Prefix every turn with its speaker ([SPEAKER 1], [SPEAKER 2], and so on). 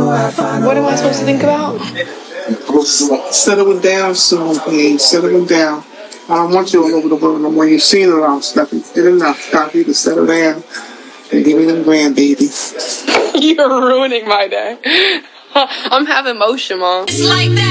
[SPEAKER 1] What am I supposed to think about?
[SPEAKER 2] Settling down soon, please. Settling down. I don't want you all over the world no more. You've seen it all, Stephanie. It's enough. Time for you to settle down and give me them grandbabies.
[SPEAKER 1] You're ruining my day. I'm having motion, Mom.
[SPEAKER 3] It's like that.